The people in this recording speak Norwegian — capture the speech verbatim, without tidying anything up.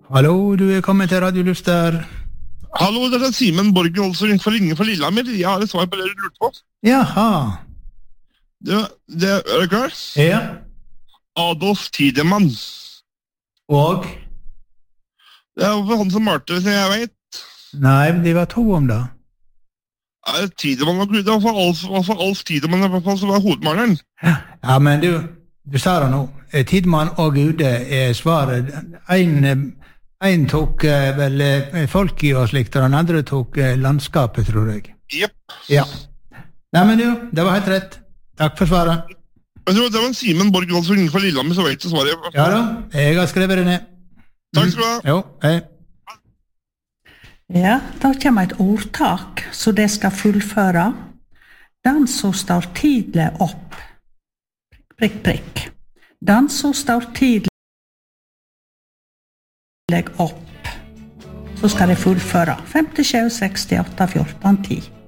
Hallo, du er kommet til Radio Luster. Hallo, det er Simen Borgen Olsen for ringe for Lillehammer. Jeg har et svar på det du lurte på. Jaha. Det, det, er du klar? Ja. Adolf Tidemann. Og? Det er jo han som malte, som jeg vet. Nei, men de var to om det. Ja, Tidemann var det var for Alf, var for Alf Tidemann i hvert fall, som var hovedmaleren. Ja, men du, du sa det nå. Tidemann og Gude er svaret. En, en tok eh, vel eh, folk i og slikt, og den andre tok eh, landskapet, tror jeg. Jepp. Ja. Nei, men du, det var helt rett. Takk for svaret. Jeg tror det var en Simen Borgen Olsen for Lillehammer, så vet du svaret. Ja da, jeg har skrevet det ned. Takk skal du ha. Jo, hei. Ja, da kommer et ordtak, så det skal fullføre. Den som står tidlig opp. Prikk, prikk. Den som står tidlig opp. Så skal det fullføre. fem, sju, seks, åtte, fjorten, ti.